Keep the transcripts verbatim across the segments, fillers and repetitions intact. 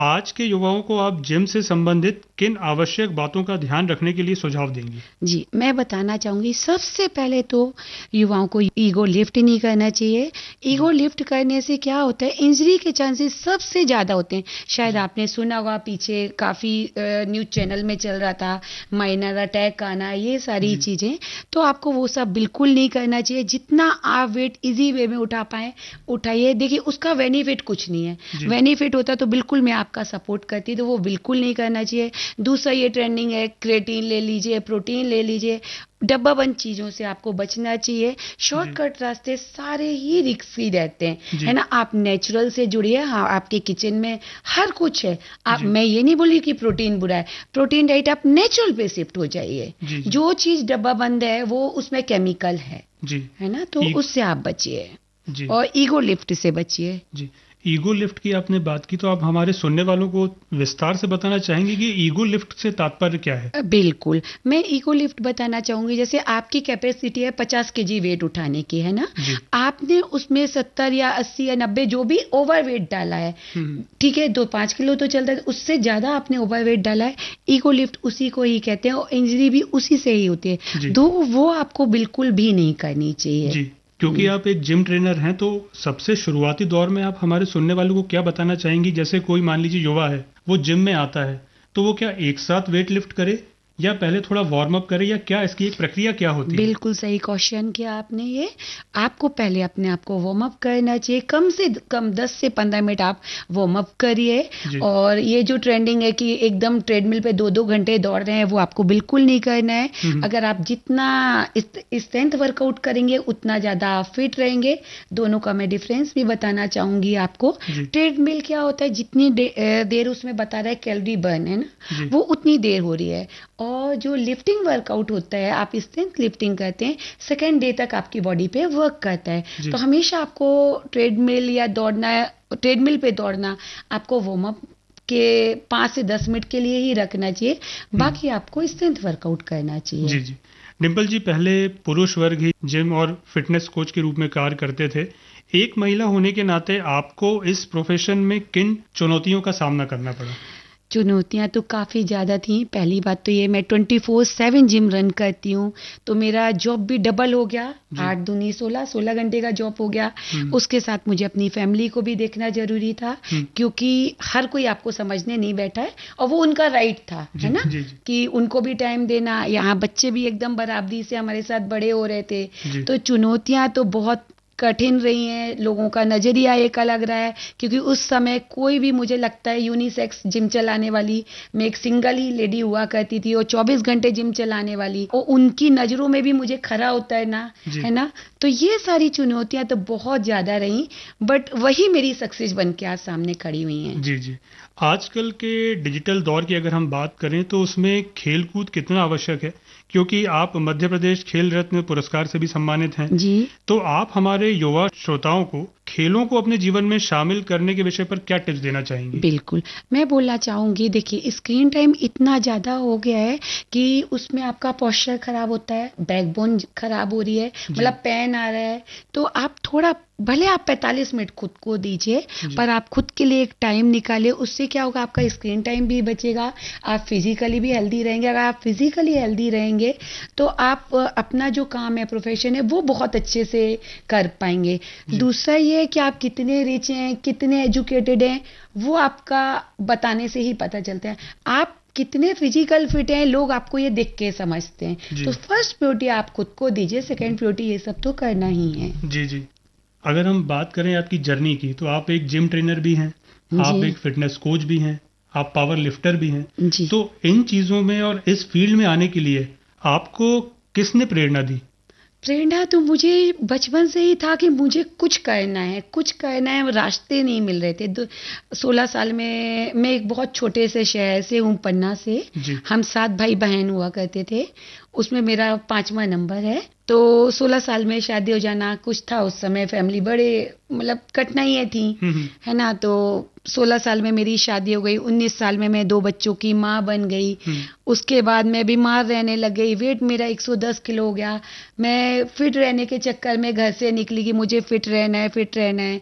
आज के युवाओं को आप जिम से संबंधित किन आवश्यक बातों का ध्यान रखने के लिए सुझाव देंगी? जी, मैं बताना चाहूँगी सबसे पहले तो युवाओं को ईगो लिफ्ट नहीं करना चाहिए। ईगो जी, लिफ्ट करने से क्या होता है, इंजरी के चांसेस सबसे ज़्यादा होते हैं। शायद जी, आपने सुना होगा, पीछे काफ़ी अ, न्यूज़ चैनल में चल रहा था, माइनर अटैक आना, ये सारी जी, चीज़ें। तो आपको वो सब बिल्कुल नहीं करना चाहिए। जितना आप वेट ईज़ी वे में उठा पाएँ, उठाइए। देखिए, उसका बेनिफिट कुछ नहीं है। जी, बेनिफिट होता तो बिल्कुल मैं आपका सपोर्ट करती, तो वो बिल्कुल नहीं करना चाहिए। दूसरा ये ट्रेंडिंग है, क्रेटीन ले लीजिए, प्रोटीन ले लीजिए। डब्बाबंद चीज़ों से आपको बचना चाहिए। जी, शॉर्टकट रास्ते सारे ही रिस्की रहते हैं, है जी, ना? आप नेचुरल से जुड़िए। हाँ, आपके किचन में हर कुछ है। आप, जी, मैं ये नहीं बोली कि प्रोटीन बुरा है। प्रोटीन डाइट, आप नेचुरल पे शिफ्ट हो जाइए। जी, जी, जो चीज़ डब्बाबंद है वो उसमें केमिकल है, जी, है ना? तो ई उससे आप बचिए जी, और ईगो लिफ्ट से बचिए। जी। ईगो लिफ्ट की आपने बात की, तो आप हमारे सुनने वालों को विस्तार से बताना चाहेंगे कि ईगो लिफ्ट से तात्पर्य क्या है? अ, बिल्कुल, मैं इको लिफ्ट बताना चाहूँगी। जैसे आपकी कैपेसिटी है पचास केजी वेट उठाने की, है ना? जी, आपने उसमें सत्तर या अस्सी या नब्बे जो भी ओवर वेट डाला है, हुँ, ठीक है, दो पाँच किलो तो चलता है, उससे ज़्यादा आपने ओवर वेट डाला है, इको लिफ्ट उसी को ही कहते हैं और इंजरी भी उसी से ही होती है। जी, तो वो आपको बिल्कुल भी नहीं करनी चाहिए। जी। क्योंकि हुँ। आप एक जिम ट्रेनर हैं, तो सबसे शुरुआती दौर में आप हमारे सुनने वालों को क्या बताना चाहेंगी? जैसे कोई मान लीजिए युवा है, वो जिम में आता है, तो वो क्या एक साथ वेट लिफ्ट करे या पहले थोड़ा वार्म अप करे, या क्या इसकी एक प्रक्रिया क्या होती है? बिल्कुल सही क्वेश्चन किया आपने ये। आपको पहले अपने आप को वार्म अप करना चाहिए। कम से कम दस से पंद्रह मिनट आप वार्म अप करिए। जी, और ये जो ट्रेंडिंग है कि एकदम ट्रेडमिल पे दो दो घंटे दौड़ रहे हैं, वो आपको बिल्कुल नहीं करना है। हुँ, हुँ, अगर आप जितना स्ट्रेंथ वर्कआउट करेंगे उतना ज़्यादा आप फिट रहेंगे। दोनों का मैं डिफरेंस भी बताना चाहूँगी आपको। जी, ट्रेडमिल क्या होता है, जितनी दे, अ, देर उसमें बता रहा है कैलोरी बर्न, है ना, जी, वो उतनी देर हो रही है। और जो लिफ्टिंग वर्कआउट होता है, आप स्ट्रेंथ लिफ्टिंग करते हैं, सेकेंड डे तक आपकी बॉडी पे वर्क करता है। तो जी, हमेशा आपको ट्रेडमिल या दौड़ना, ट्रेडमिल पे दौड़ना आपको वार्म अप के पाँच से दस मिनट के लिए ही रखना चाहिए। हुँ, बाकी आपको स्ट्रेंथ वर्कआउट करना चाहिए। जी, जी। डिंपल जी, पहले पुरुष वर्ग ही जिम और फिटनेस कोच के रूप में कार्य करते थे। एक महिला होने के नाते आपको इस प्रोफ़ेशन में किन चुनौतियों का सामना करना पड़ा? चुनौतियाँ तो काफ़ी ज़्यादा थी। पहली बात तो ये, मैं twenty four seven gym run करती हूँ, तो मेरा जॉब भी डबल हो गया। जी, आठ दूनी सोलह, सोलह घंटे का जॉब हो गया। हुँ, उसके साथ मुझे अपनी फैमिली को भी देखना ज़रूरी था, हुँ, क्योंकि हर कोई आपको समझने नहीं बैठा है और वो उनका राइट था, जी, है ना? जी, जी, कि उनको भी टाइम देना। यहाँ बच्चे भी एकदम बराबरी से हमारे साथ बड़े हो रहे थे। जी, तो चुनौतियाँ तो बहुत कठिन रही हैं। लोगों का नज़रिया एक अलग रहा है, क्योंकि उस समय कोई भी, मुझे लगता है, यूनिसेक्स जिम चलाने वाली, मैं एक सिंगल ही लेडी हुआ करती थी और चौबीस घंटे जिम चलाने वाली, और उनकी नज़रों में भी मुझे खरा उतरना, जी, है ना? तो ये सारी चुनौतियाँ तो बहुत ज़्यादा रहीं, बट वही मेरी सक्सेस बन के आज सामने खड़ी हुई हैं। जी, जी। आजकल के डिजिटल दौर की अगर हम बात करें, तो उसमें खेल-कूद कितना आवश्यक है? क्योंकि आप मध्य प्रदेश खेल रत्न पुरस्कार से भी सम्मानित हैं। जी। तो आप हमारे युवा श्रोताओं को खेलों को अपने जीवन में शामिल करने के विषय पर क्या टिप्स देना चाहेंगी? बिल्कुल, मैं बोलना चाहूँगी, देखिए स्क्रीन टाइम इतना ज़्यादा हो गया है कि उसमें आपका पोस्चर खराब होता है, बैकबोन खराब हो रही है, जी, मतलब पेन आ रहा है। तो आप थोड़ा, भले आप पैंतालीस मिनट खुद को दीजिए, जी, पर आप खुद के लिए एक टाइम निकालिए। उससे क्या होगा, आपका स्क्रीन टाइम भी बचेगा, आप फिज़िकली भी हेल्दी रहेंगे। अगर आप फिज़िकली हेल्दी रहेंगे, तो आप अ, अपना जो काम है, प्रोफ़ेशन है, वो बहुत अच्छे से कर पाएँगे। जी, दूसरा ये है कि आप कितने रिच हैं, कितने एजुकेटेड हैं, वो आपका बताने से ही पता चलता है। आप कितने फिजिकल फिट हैं, लोग आपको ये देख के समझते हैं। तो जी, फर्स्ट प्रायोरिटी आप खुद को दीजिए, सेकंड प्रायोरिटी ये सब तो करना ही है। जी, जी। अगर हम बात करें आपकी जर्नी की, तो आप एक जिम ट्रेनर भी हैं, जी। आप एक फिटनेस कोच भी हैं, आप पावर लिफ्टर भी हैं। जी। तो इन चीज़ों में और इस फील्ड में आने के लिए आपको किसने प्रेरणा दी? प्रेरणा तो मुझे बचपन से ही था कि मुझे कुछ करना है, कुछ करना है, रास्ते नहीं मिल रहे थे। दो सोलह साल में मैं एक बहुत छोटे से शहर से हूँ, पन्ना से। जी, हम सात भाई-बहन हुआ करते थे, उसमें मेरा पाँचवाँ नंबर है। तो सोलह साल में शादी हो जाना, कुछ था उस समय, फैमिली बड़े, मतलब कठिनाइयाँ थी, हुँ, हुँ, है ना? तो सोलह साल में मेरी शादी हो गई, उन्नीस साल में मैं दो बच्चों की माँ बन गई। हुँ, उसके बाद मैं बीमार रहने लग गई, वेट मेरा एक सौ दस किलो हो गया। मैं फिट रहने के चक्कर में घर से निकली कि मुझे फिट रहना है, फिट रहना है।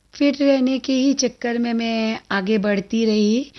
फिट रहने के ही चक्कर में मैं आगे बढ़ती रही